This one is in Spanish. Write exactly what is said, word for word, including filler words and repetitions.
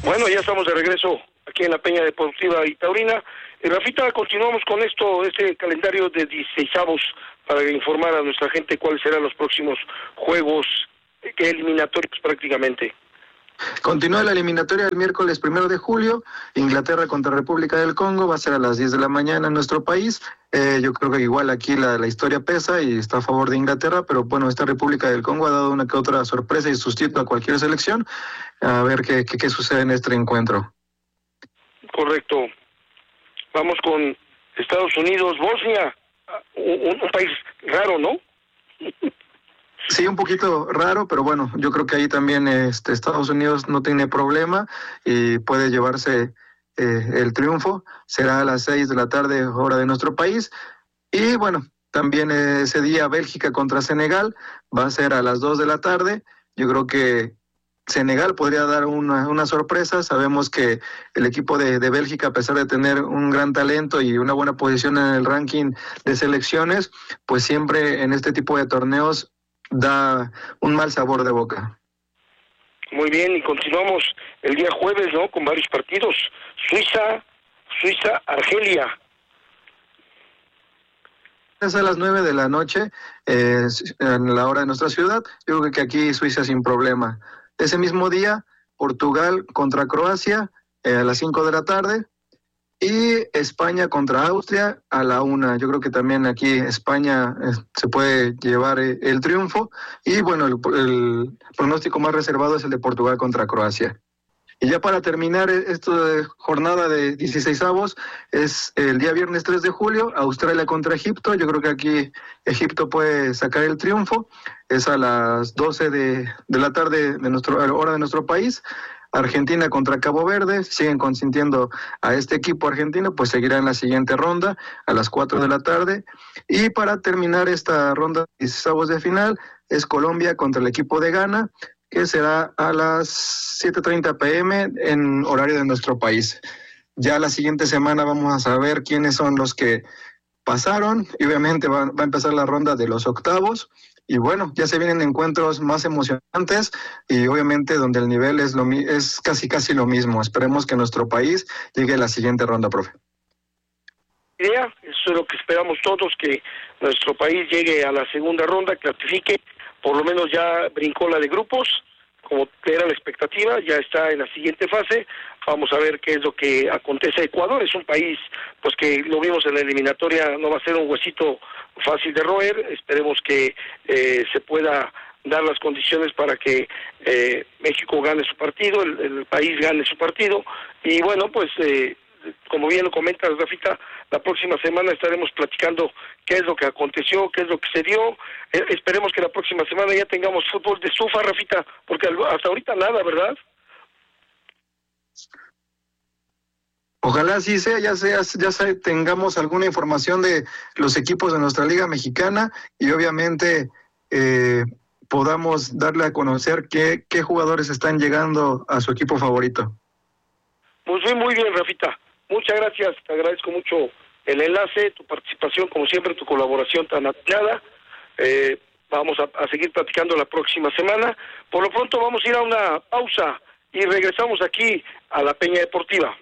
Bueno, ya estamos de regreso aquí en la Peña Deportiva y Taurina. Eh, Rafita, continuamos con esto, este calendario de dieciseisavos para informar a nuestra gente cuáles serán los próximos juegos eh, eliminatorios prácticamente. Continúa la eliminatoria el miércoles primero de julio, Inglaterra contra República del Congo, va a ser a las diez de la mañana en nuestro país. Eh, yo creo que igual aquí la, la historia pesa y está a favor de Inglaterra, pero bueno, esta República del Congo ha dado una que otra sorpresa y sustituto a cualquier selección. A ver qué, qué, qué sucede en este encuentro. Correcto. Vamos con Estados Unidos, Bosnia, un, un país raro, ¿no? Sí, un poquito raro, pero bueno, yo creo que ahí también este, Estados Unidos no tiene problema y puede llevarse eh, el triunfo. Será a las seis de la tarde, hora de nuestro país. Y bueno, también eh, ese día Bélgica contra Senegal va a ser a las dos de la tarde. Yo creo que Senegal podría dar una, una sorpresa. Sabemos que el equipo de, de Bélgica, a pesar de tener un gran talento y una buena posición en el ranking de selecciones, pues siempre en este tipo de torneos da un mal sabor de boca. Muy bien, y continuamos el día jueves, ¿no? Con varios partidos. Suiza, Suiza, Argelia. Es a las nueve de la noche, eh, en la hora de nuestra ciudad. Yo creo que aquí Suiza sin problema. Ese mismo día, Portugal contra Croacia, eh, a las cinco de la tarde. Y España contra Austria a la una. Yo creo que también aquí España eh, se puede llevar eh, el triunfo. Y bueno, el, el pronóstico más reservado es el de Portugal contra Croacia. Y ya para terminar esta jornada de dieciseisavos, es el día viernes tres de julio, Australia contra Egipto. Yo creo que aquí Egipto puede sacar el triunfo. Es a las doce de, de la tarde de nuestro, hora de nuestro país. Argentina contra Cabo Verde, siguen consintiendo a este equipo argentino, pues seguirá en la siguiente ronda a las cuatro de la tarde. Y para terminar esta ronda de dieciseisavos de final, es Colombia contra el equipo de Ghana, que será a las siete treinta pm en horario de nuestro país. Ya la siguiente semana vamos a saber quiénes son los que pasaron, y obviamente va, va a empezar la ronda de los octavos. Y bueno, ya se vienen encuentros más emocionantes y obviamente donde el nivel es, lo, es casi casi lo mismo. Esperemos que nuestro país llegue a la siguiente ronda, profe. Eso es lo que esperamos todos, que nuestro país llegue a la segunda ronda, clasifique, por lo menos ya brincó la de grupos, como era la expectativa, ya está en la siguiente fase. Vamos a ver qué es lo que acontece. Ecuador es un país, pues que lo vimos en la eliminatoria, no va a ser un huesito fácil de roer. Esperemos que eh, se pueda dar las condiciones para que eh, México gane su partido, el, el país gane su partido. Y bueno, pues eh, como bien lo comentas, Rafita, la próxima semana estaremos platicando qué es lo que aconteció, qué es lo que se dio. Eh, esperemos que la próxima semana ya tengamos fútbol de estufa, Rafita, porque hasta ahorita nada, ¿verdad? Ojalá sí sea, ya sea, ya sea, tengamos alguna información de los equipos de nuestra Liga Mexicana y obviamente eh, podamos darle a conocer qué, qué jugadores están llegando a su equipo favorito. Pues muy, muy bien, Rafita. Muchas gracias, te agradezco mucho el enlace, tu participación, como siempre, tu colaboración tan atinada. Eh, vamos a, a seguir platicando la próxima semana. Por lo pronto vamos a ir a una pausa y regresamos aquí a la Peña Deportiva.